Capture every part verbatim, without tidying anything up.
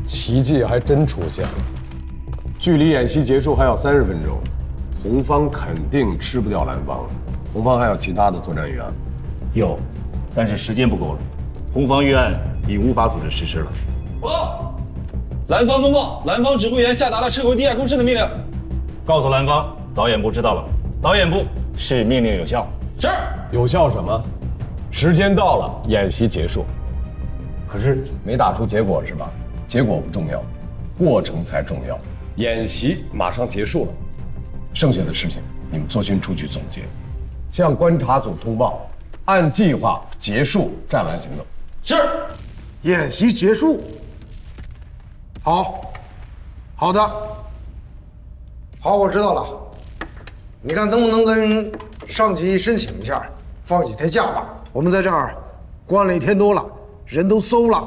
奇迹还真出现了。距离演习结束还有三十分钟，红方肯定吃不掉蓝方。红方还有其他的作战预案吗？ 有，但是时间不够了。红方预案已无法组织实施了。 报告，蓝方通报，蓝方指挥员下达了撤回地下工事的命令。 告诉蓝方，导演部知道了，导演部是命令有效。 是。 有效什么？时间到了，演习结束。可是没打出结果是吧？结果不重要，过程才重要。演习马上结束了，剩下的事情你们作军出去总结，向观察组通报，按计划结束战蓝行动。 是。 演习结束。好，好的，好，我知道了。你看能不能跟上级申请一下，放几天假吧？我们在这儿关了一天多了，人都馊了。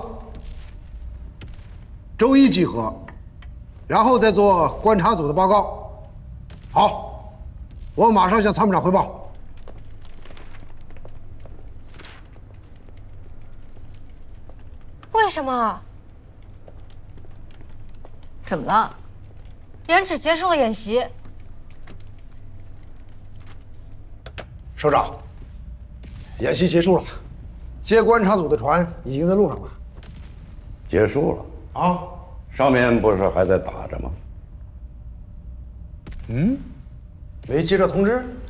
周一集合，然后再做观察组的报告。好，我马上向参谋长汇报。 为什么？怎么了？延迟结束了演习。 首长，演习结束了，接观察组的船已经在路上了。 结束了啊？ 上面不是还在打着吗？ 嗯，没接到通知。